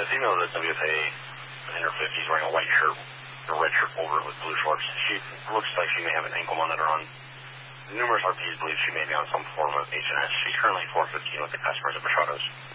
female of the WFA in her 50s wearing a white shirt, a red shirt over it with blue shorts. She looks like she may have an ankle monitor on. Numerous RPs believe she may be on some form of HNS. She's currently 415 with the customers at Machado's.